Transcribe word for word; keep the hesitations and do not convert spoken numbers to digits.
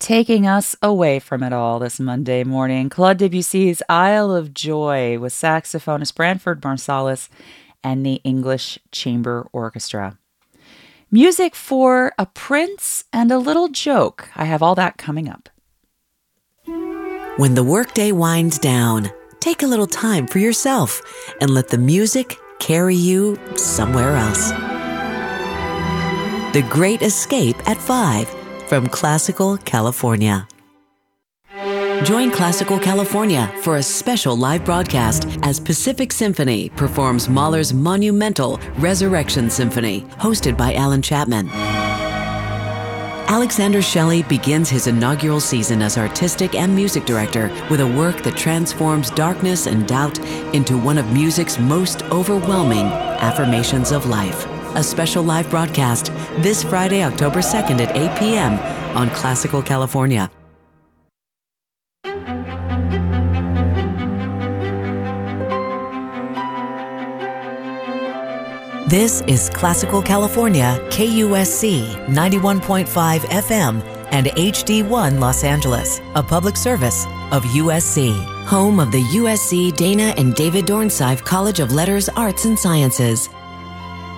Taking us away from it all this Monday morning, Claude Debussy's Isle of Joy with saxophonist Branford Marsalis and the English Chamber Orchestra. Music for a prince and a little joke. I have all that coming up. When the workday winds down, take a little time for yourself and let the music carry you somewhere else. The Great Escape at five from Classical California. Join Classical California for a special live broadcast as Pacific Symphony performs Mahler's monumental Resurrection Symphony, hosted by Alan Chapman. Alexander Shelley begins his inaugural season as artistic and music director with a work that transforms darkness and doubt into one of music's most overwhelming affirmations of life. A special live broadcast this Friday, October second at eight p.m. on Classical California. This is Classical California, K U S C ninety-one point five F M and H D one Los Angeles, a public service of U S C, home of the U S C Dana and David Dornsife College of Letters, Arts, and Sciences.